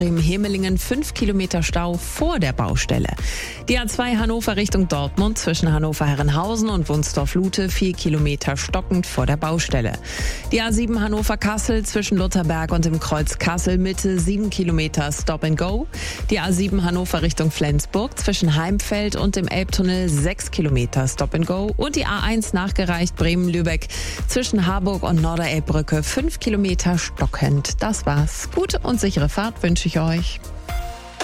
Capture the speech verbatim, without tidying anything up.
Bremen-Hemelingen fünf Kilometer Stau vor der Baustelle. Die A zwei Hannover Richtung Dortmund zwischen Hannover-Herrenhausen und Wunsdorf-Lute vier Kilometer stockend vor der Baustelle. Die A sieben Hannover-Kassel zwischen Lutherberg und dem Kreuz Kassel-Mitte sieben Kilometer Stop and Go. Die A sieben Hannover Richtung Flensburg zwischen Heimfeld und dem Elbtunnel sechs Kilometer Stop and Go. Und die A eins nachgereicht Bremen-Lübeck zwischen Harburg und Norderelbbrücke fünf Kilometer stockend. Das war's. Gute und sichere Fahrt wünsche ich euch.